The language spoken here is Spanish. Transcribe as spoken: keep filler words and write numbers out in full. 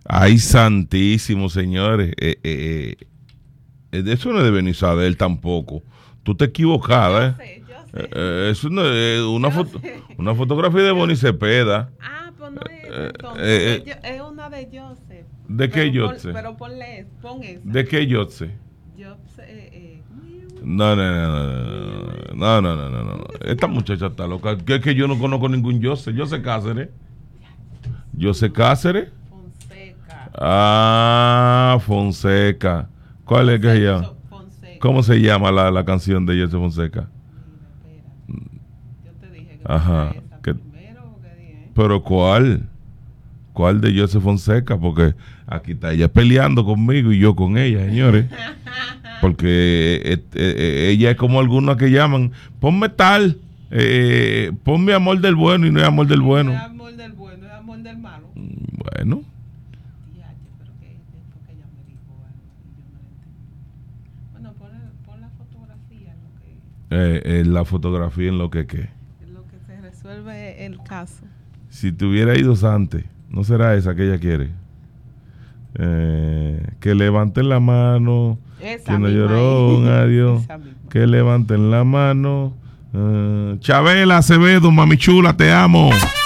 Ay, santísimo, señores. Eh, eh, eh, eso no debe ni saber tampoco. Tú te equivocada, ¿eh? Yo sé, yo sé. Eh, eh, eso no es una, foto, una fotografía de Bonnie Cepeda. Ah, pues no es Eh, entonces. eh, es, es una de Joseph. ¿De qué pero Joseph? Pon, pero ponle, pon esa. ¿De qué Joseph? Joseph, eh, eh. No, no, no, no, no, no, no, no, no. Esta muchacha está loca. Que es que yo no conozco ningún Joseph. Joseph Cáceres. Joseph Cáceres. Fonseca. Ah, Fonseca. ¿Cuál es que se llama? Fonseca. ¿Cómo se llama la, la canción de Joseph Fonseca? Mira, espera. Yo te dije que Ajá. esa Que, primero o qué dije. pero ¿cuál? ¿Cuál de Joseph Fonseca? Porque aquí está ella peleando conmigo y yo con ella, señores. Porque eh, eh, ella es como algunas que llaman, ponme tal, eh, ponme amor del bueno y no es amor del bueno. No es amor del bueno, es amor del malo. Bueno. Diache, pero que después que ella me dijo algo y yo no lo entendí. Bueno, pon, pon la fotografía en lo que... Eh, eh, la fotografía en lo que qué. En lo que se resuelve el caso. Si te hubiera ido antes, ¿no será esa que ella quiere? Eh, que levanten la mano. Esa que no misma lloró ahí. un adiós. Que levanten la mano. Uh, Chabela Acevedo, mami chula, te amo.